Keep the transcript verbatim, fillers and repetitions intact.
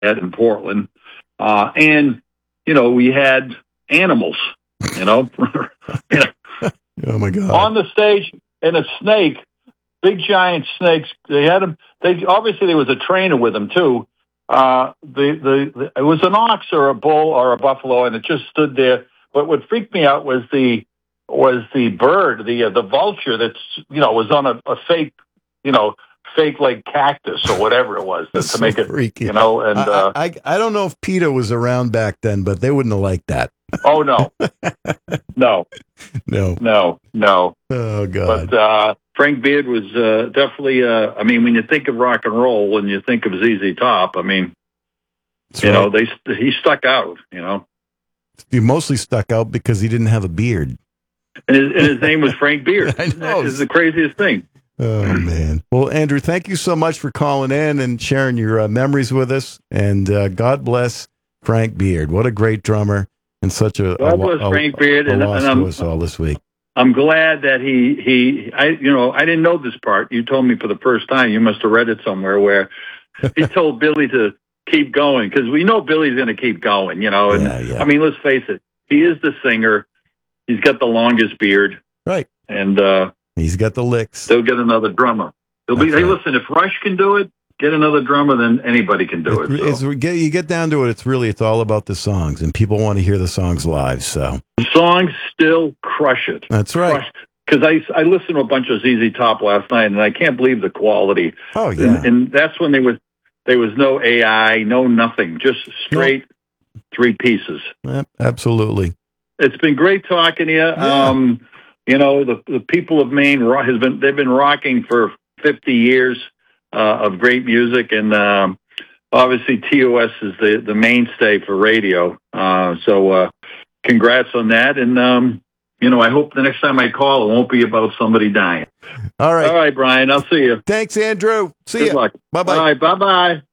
in Portland. Uh, and, you know, we had animals, you know, you know oh my God, on the stage, and a snake, big giant snakes. They had them. They obviously there was a trainer with them too. Uh, the, the the it was an ox or a bull or a buffalo, and it just stood there. But what freaked me out was the was the bird, the uh, the vulture that's you know was on a, a fake, you know. fake like cactus or whatever it was to, to so make it, freaky. you know, and, I, uh, I, I don't know if PETA was around back then, but they wouldn't have liked that. oh no, no, no, no, no. Oh God. But, uh, Frank Beard was, uh, definitely, uh, I mean, when you think of rock and roll and you think of Z Z Top, I mean, That's you right. know, they, he stuck out, you know, he mostly stuck out because he didn't have a beard. and his, and his name was Frank Beard. I know. It's the craziest thing. Oh, man. Well, Andrew, thank you so much for calling in and sharing your uh, memories with us. And uh, God bless Frank Beard. What a great drummer and such a, God a, bless a, Frank Beard, a and, loss and to I'm, us all this week. I'm glad that he, he, I, you know, I didn't know this part. You told me for the first time. You must have read it somewhere where he told Billy to keep going because we know Billy's going to keep going, you know. And Yeah, yeah. I mean, let's face it, he is the singer. He's got the longest beard, Right. and uh, He's got the licks. they'll get another drummer. They'll be. That's Hey, right. listen, if Rush can do it, get another drummer, then anybody can do It, it. it's, So. we get, you get down to it, it's really, it's all about the songs, and people want to hear the songs live. So The songs still crush it. that's right. Because I, I listened to a bunch of Z Z Top last night, and I can't believe the quality. Oh, yeah. And, and that's when there was there was no A I, no nothing, just straight three pieces. Yep, absolutely. It's been great talking to you. Yeah. Um, you know, the the people of Maine ro- has been they've been rocking for fifty years uh, of great music, and um, obviously T O S is the the mainstay for radio. Uh, so, uh, congrats on that, and um, you know, I hope the next time I call, it won't be about somebody dying. All right. All right, Brian. I'll see you. Thanks, Andrew. See Good ya. luck. Bye-bye. All right. Bye bye.